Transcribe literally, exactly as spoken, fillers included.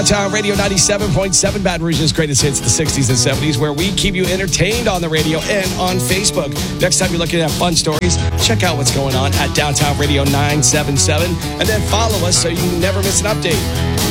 Downtown Radio ninety-seven point seven, Baton Rouge's greatest hits, the sixties and seventies, where we keep you entertained on the radio and on Facebook. Next time you're looking at fun stories, check out what's going on at Downtown Radio nine seven seven, and then follow us so you never miss an update.